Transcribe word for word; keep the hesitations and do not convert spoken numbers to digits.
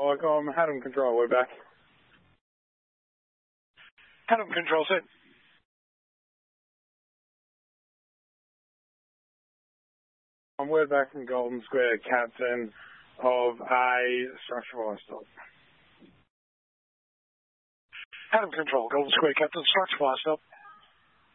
I'm Adam Control, we're back. Adam Control, set. I'm word back from Golden Square, captain of a structural stop. Adam Control, Golden Square, captain, structural stop.